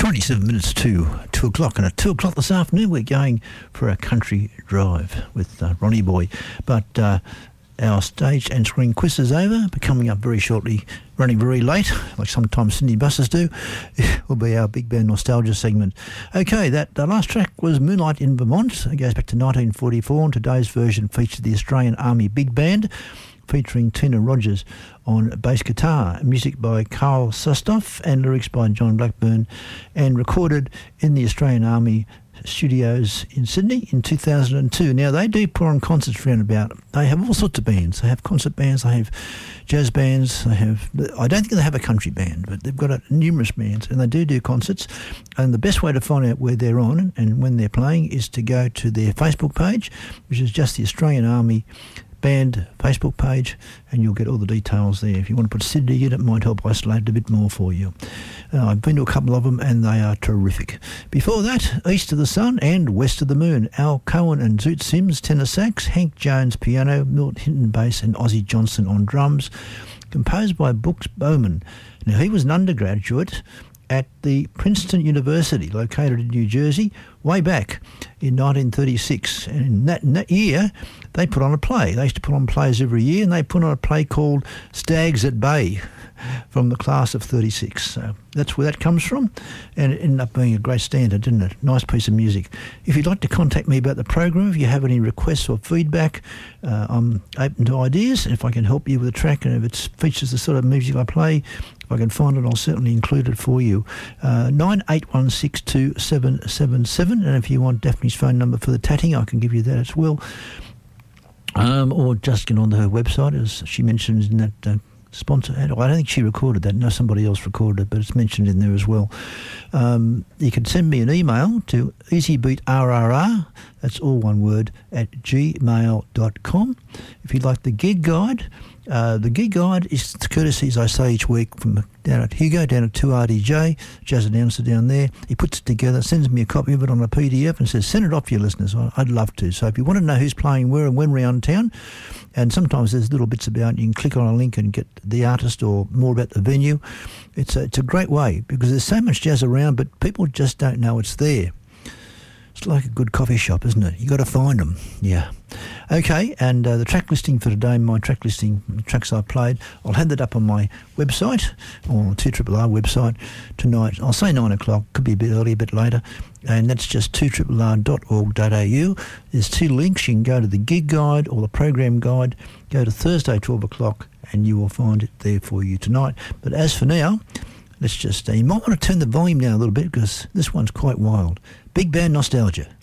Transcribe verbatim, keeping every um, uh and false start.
twenty-seven minutes to two o'clock, and at two o'clock this afternoon we're going for a country drive with uh, Ronnie Boy. But uh, our stage and screen quiz is over, but coming up very shortly, running very late, like sometimes Sydney buses do, will be our Big Band Nostalgia segment. Okay, that the last track was Moonlight in Vermont. It goes back to nineteen forty-four, and today's version featured the Australian Army Big Band, featuring Tina Rogers on bass guitar, music by Carl Sustoff and lyrics by John Blackburn, and recorded in the Australian Army Studios in Sydney in two thousand two. Now, they do put on concerts round about. They have all sorts of bands. They have concert bands, they have jazz bands, they have, I don't think they have a country band, but they've got a, numerous bands, and they do do concerts. And the best way to find out where they're on and when they're playing is to go to their Facebook page, which is just the Australian Army Band Facebook page, and you'll get all the details there. If you want to put Sydney in, it might help isolate it a bit more for you. Uh, I've been to a couple of them, and they are terrific. Before that, East of the Sun and West of the Moon. Al Cohen and Zoot Sims tenor sax, Hank Jones piano, Milt Hinton bass, and Ozzie Johnson on drums. Composed by Brooks Bowman. Now, he was an undergraduate at the Princeton University, located in New Jersey, way back in nineteen thirty-six. And in that, in that year, they put on a play. They used to put on plays every year, and they put on a play called Stags at Bay from the class of thirty-six. So that's where that comes from, and it ended up being a great standard, didn't it? Nice piece of music. If you'd like to contact me about the program, if you have any requests or feedback, uh, I'm open to ideas. If I can help you with a track, and if it features the sort of music I play, if I can find it, I'll certainly include it for you. Uh, nine eight one six two seven seven seven, and if you want Daphne's phone number for the tatting, I can give you that as well. Um, or just get on to her website, as she mentions in that uh, sponsor ad. I don't think she recorded that. No, somebody else recorded it, but it's mentioned in there as well. Um, you can send me an email to easybeatrrr, that's all one word, at gmail dot com. If you'd like the gig guide, uh, the gig guide is courtesy, as I say each week, from down at Hugo, down at two R D J, jazz announcer down there. He puts it together, sends me a copy of it on a P D F and says, send it off to your listeners. I'd love to. So if you want to know who's playing where and when around town, and sometimes there's little bits about it, you can click on a link and get the artist or more about the venue. It's a, it's a great way, because there's so much jazz around, but people just don't know it's there. It's like a good coffee shop, isn't it? You got to find them. Yeah. Okay, and uh, the track listing for today, my track listing, the tracks I played, I'll have that up on my website, or two R R R website tonight. I'll say nine o'clock, could be a bit early, a bit later, and that's just two R R R dot org dot a u. There's two links. You can go to the gig guide or the program guide, go to Thursday, twelve o'clock, and you will find it there for you tonight. But as for now, let's just, uh, you might want to turn the volume down a little bit, because this one's quite wild. Big Band Nostalgia.